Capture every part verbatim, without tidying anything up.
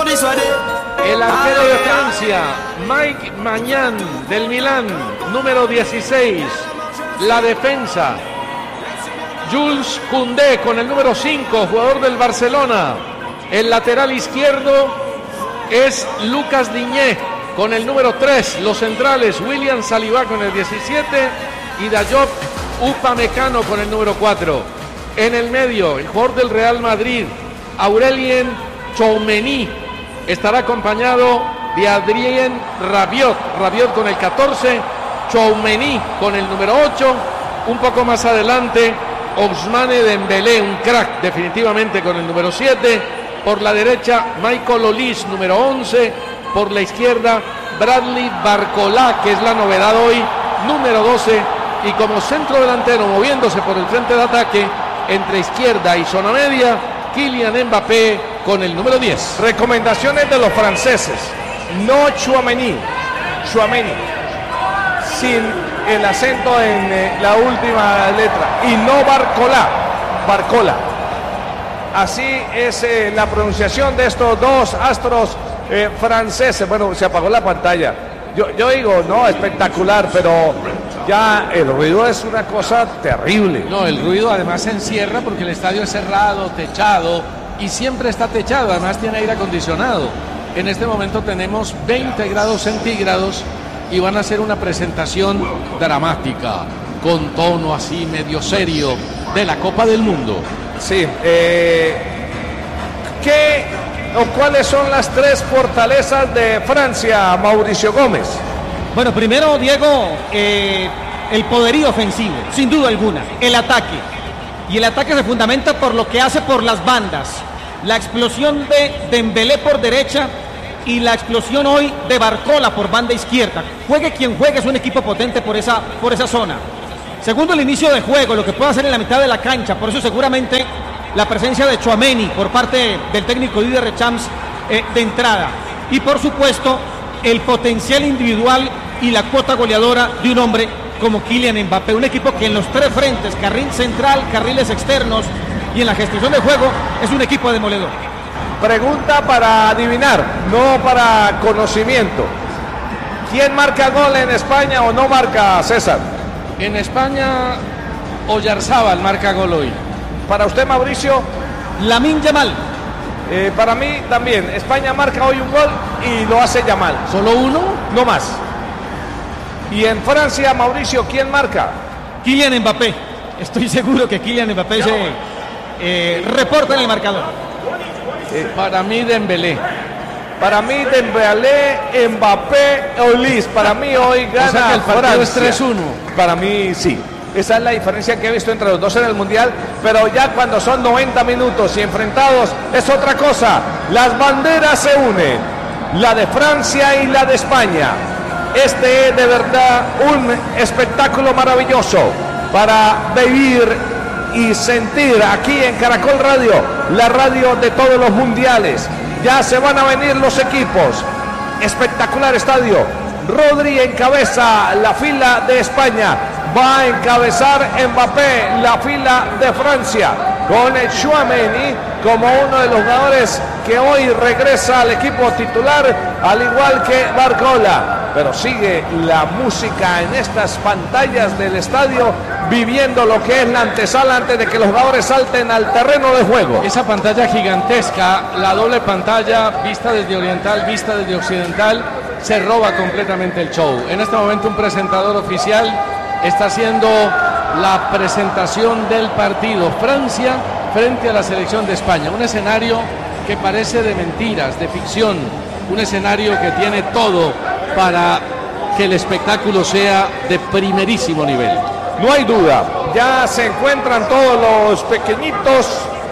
El arquero de Francia, Mike Maignan, del Milán, número dieciséis. La defensa, Jules Koundé, con el número cinco, jugador del Barcelona. El lateral izquierdo es Lucas Digne, con el número tres. Los centrales, William Saliba con el diecisiete y Diop Upamecano con el número cuatro. En el medio, el jugador del Real Madrid, Aurelien Tchouameni, estará acompañado de Adrien Rabiot. Rabiot con el catorce, Tchouameni con el número ocho. Un poco más adelante, Ousmane Dembélé, un crack definitivamente, con el número siete. Por la derecha, Michael Olise, número once. Por la izquierda, Bradley Barcola, que es la novedad hoy, número doce. Y como centro delantero, moviéndose por el frente de ataque, entre izquierda y zona media, Kylian Mbappé con el número diez. Recomendaciones de los franceses: no Tchouameni, Tchouameni, sin el acento en eh, la última letra, y no Barcola, Barcola. Así es eh, la pronunciación de estos dos astros eh, franceses. Bueno, se apagó la pantalla. Yo, yo digo, no, espectacular, pero ya el ruido es una cosa terrible. No, el ruido además se encierra porque el estadio es cerrado, techado, y siempre está techado, además tiene aire acondicionado. En este momento tenemos veinte grados centígrados y van a hacer una presentación dramática, con tono así medio serio, de la Copa del Mundo. Sí, eh, ¿qué o cuáles son las tres fortalezas de Francia, Mauricio Gómez? Bueno, primero, Diego, eh, el poderío ofensivo, sin duda alguna, el ataque. Y el ataque se fundamenta por lo que hace por las bandas. La explosión de Dembélé por derecha y la explosión hoy de Barcola por banda izquierda. Juegue quien juegue, es un equipo potente por esa, por esa zona. Segundo, el inicio de juego, lo que puede hacer en la mitad de la cancha. Por eso seguramente la presencia de Tchouameni por parte del técnico Didier Deschamps eh, de entrada. Y por supuesto, el potencial individual y la cuota goleadora de un hombre como Kylian Mbappé. Un equipo que en los tres frentes, carril central, carriles externos y en la gestión de juego, es un equipo demoledor. Pregunta para adivinar, no para conocimiento. ¿Quién marca gol en España o no marca, César? En España, Oyarzábal marca gol hoy. Para usted, Mauricio, Lamine Yamal. Eh, para mí también. España marca hoy un gol y lo hace Yamal. ¿Solo uno? No más. Y en Francia, Mauricio, ¿quién marca? Kylian Mbappé. Estoy seguro que Kylian Mbappé se eh, reporta en el marcador. Eh, para mí, Dembélé. Para mí, Dembélé, Mbappé, Olise. Para mí hoy gana, o sea que el partido Francia. Es tres uno. Para mí sí. Esa es la diferencia que he visto entre los dos en el Mundial, pero ya cuando son noventa minutos y enfrentados es otra cosa. Las banderas se unen, la de Francia y la de España. Este es de verdad un espectáculo maravilloso para vivir y sentir aquí en Caracol Radio, la radio de todos los mundiales. Ya se van a venir los equipos. Espectacular estadio. Rodri encabeza la fila de España. Va a encabezar Mbappé la fila de Francia, con el Tchouameni como uno de los jugadores que hoy regresa al equipo titular, al igual que Barcola. Pero sigue la música en estas pantallas del estadio, viviendo lo que es la antesala antes de que los jugadores salten al terreno de juego. Esa pantalla gigantesca, la doble pantalla, vista desde oriental, vista desde occidental, se roba completamente el show. En este momento un presentador oficial está haciendo la presentación del partido. Francia frente a la selección de España. Un escenario que parece de mentiras, de ficción. Un escenario que tiene todo para que el espectáculo sea de primerísimo nivel. No hay duda. Ya se encuentran todos los pequeñitos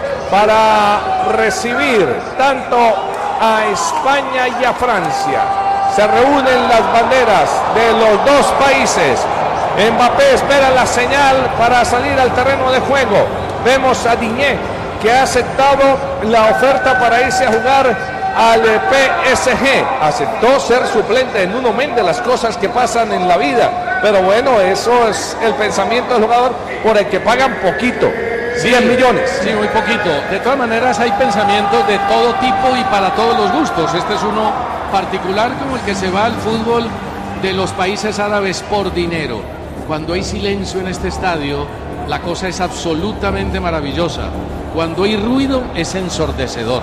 para recibir tanto a España y a Francia. Se reúnen las banderas de los dos países. Mbappé espera la señal para salir al terreno de juego. Vemos a Digne, que ha aceptado la oferta para irse a jugar al P S G. Aceptó ser suplente en un momento de las cosas que pasan en la vida. Pero bueno, eso es el pensamiento del jugador por el que pagan poquito. cien millones. Sí, muy poquito. De todas maneras hay pensamientos de todo tipo y para todos los gustos. Este es uno particular como el que se va al fútbol de los países árabes por dinero. Cuando hay silencio en este estadio, la cosa es absolutamente maravillosa. Cuando hay ruido, es ensordecedor.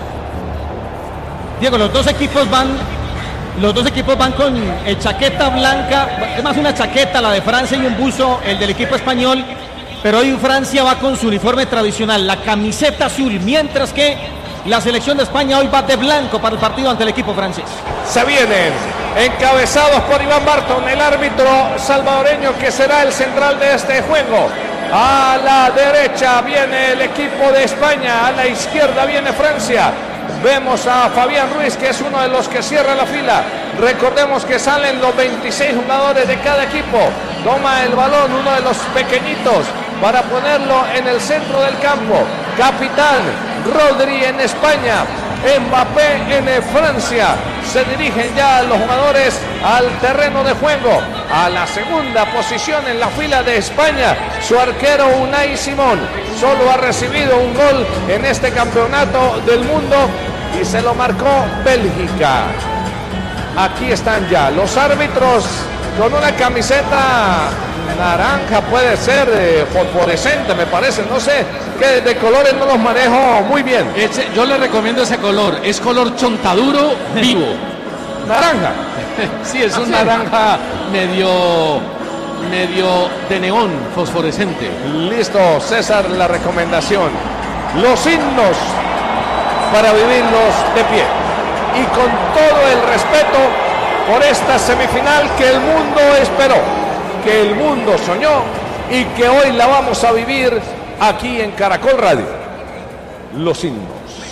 Diego, los dos equipos van, los dos equipos van con eh, chaqueta blanca, es más una chaqueta, la de Francia, y un buzo, el del equipo español, pero hoy Francia va con su uniforme tradicional, la camiseta azul, mientras que la selección de España hoy va de blanco para el partido ante el equipo francés. Se vienen encabezados por Iván Barton, el árbitro salvadoreño que será el central de este juego. A la derecha viene el equipo de España, a la izquierda viene Francia. Vemos a Fabián Ruiz, que es uno de los que cierra la fila. Recordemos que salen los veintiséis jugadores de cada equipo. Toma el balón uno de los pequeñitos para ponerlo en el centro del campo. Capitán Rodri en España, Mbappé en Francia. Se dirigen ya los jugadores al terreno de juego. A la segunda posición en la fila de España, su arquero Unai Simón. Solo ha recibido un gol en este campeonato del mundo y se lo marcó Bélgica. Aquí están ya los árbitros con una camiseta naranja, puede ser eh, fosforescente, me parece, no sé, que de colores no los manejo muy bien. Ese, yo le recomiendo ese color, es color chontaduro vivo. Naranja. Sí, es un ¿sí? naranja medio, medio de neón fosforescente. Listo, César, la recomendación. Los himnos para vivirlos de pie. Y con todo el respeto por esta semifinal que el mundo esperó, que el mundo soñó y que hoy la vamos a vivir aquí en Caracol Radio. Los himnos.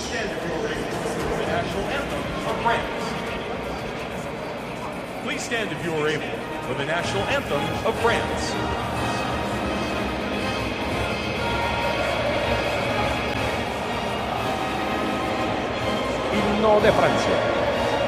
Please stand if you are able for the national anthem of France. Himno de Francia.